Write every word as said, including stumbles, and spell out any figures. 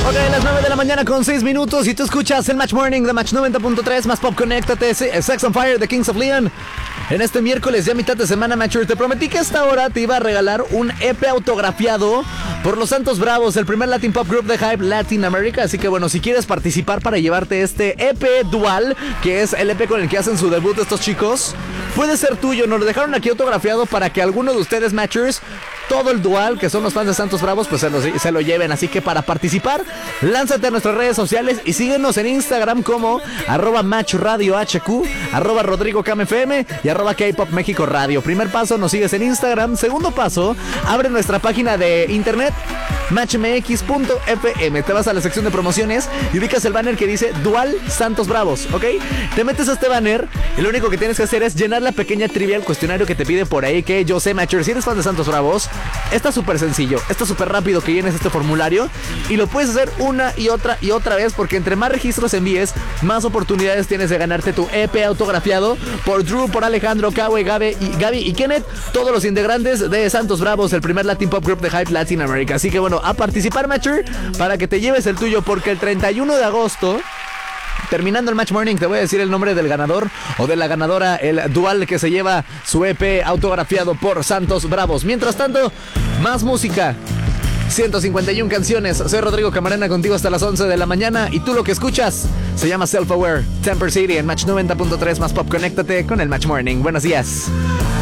Ok, las nueve de la mañana con seis minutos y tú escuchas el Match Morning de Match noventa punto tres, más pop, conéctate, Sex on Fire de Kings of Leon. En este miércoles, ya mitad de semana, Matcher, te prometí que a esta hora te iba a regalar un E P autografiado por los Santos Bravos, el primer Latin Pop Group de Hype Latin America. Así que bueno, si quieres participar para llevarte este E P dual, que es el E P con el que hacen su debut estos chicos, puede ser tuyo. Nos lo dejaron aquí autografiado para que alguno de ustedes, Matchers, todo el dual, que son los fans de Santos Bravos, pues se lo, se lo lleven. Así que para participar, lánzate a nuestras redes sociales y síguenos en Instagram como arroba Match Radio H Q, arroba Rodrigo Cam F M y arroba K-Pop México Radio. Primer paso, nos sigues en Instagram. Segundo paso, abre nuestra página de internet match m x punto f m. Te vas a la sección de promociones y ubicas el banner que dice Dual Santos Bravos, ¿ok? Te metes a este banner y lo único que tienes que hacer es llenar la pequeña trivia, el cuestionario que te pide por ahí, que yo sé, Matcher, si eres fan de Santos Bravos, está súper sencillo, está súper rápido que llenes este formulario y lo puedes hacer una y otra y otra vez, porque entre más registros envíes, más oportunidades tienes de ganarte tu E P autografiado por Drew, por Alejandro, Kawe, Gaby y, Gaby y Kenneth, todos los integrantes de Santos Bravos, el primer Latin Pop Group de Hype Latin America. Así que bueno, a participar, Matcher, para que te lleves el tuyo, porque el treinta y uno de agosto, terminando el Match Morning, te voy a decir el nombre del ganador o de la ganadora, el dual que se lleva su E P autografiado por Santos Bravos. Mientras tanto, más música, ciento cincuenta y una canciones. Soy Rodrigo Camarena contigo hasta las once de la mañana y tú lo que escuchas se llama Self Aware, Temper City en Match noventa punto tres más pop. Conéctate con el Match Morning. Buenos días.